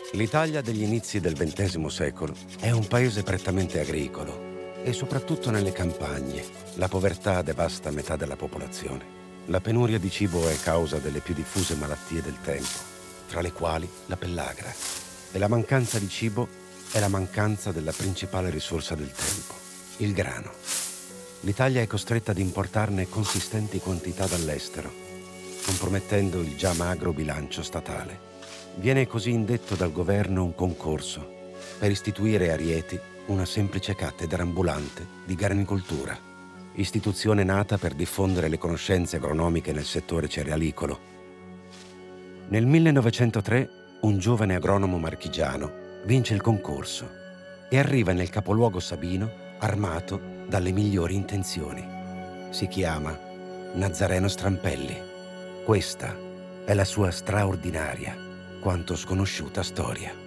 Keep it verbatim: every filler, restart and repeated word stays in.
L'Italia degli inizi del ventesimo secolo è un paese prettamente agricolo e soprattutto nelle campagne la povertà devasta metà della popolazione. La penuria di cibo è causa delle più diffuse malattie del tempo, tra le quali la pellagra. E la mancanza di cibo è la mancanza della principale risorsa del tempo, il grano. L'Italia è costretta ad importarne consistenti quantità dall'estero, compromettendo il già magro bilancio statale. Viene così indetto dal governo un concorso per istituire a Rieti una semplice cattedra ambulante di granicoltura, istituzione nata per diffondere le conoscenze agronomiche nel settore cerealicolo. Nel millenovecentotre un giovane agronomo marchigiano vince il concorso e arriva nel capoluogo sabino armato dalle migliori intenzioni. Si chiama Nazareno Strampelli. Questa è la sua straordinaria quanto sconosciuta storia.